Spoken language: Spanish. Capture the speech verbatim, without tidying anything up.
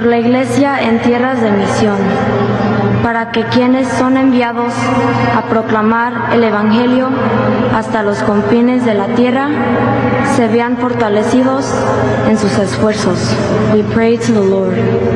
la Iglesia en tierras de misión, para que quienes son enviados a proclamar el Evangelio hasta los confines de la tierra se vean fortalecidos en sus esfuerzos. We pray to the Lord.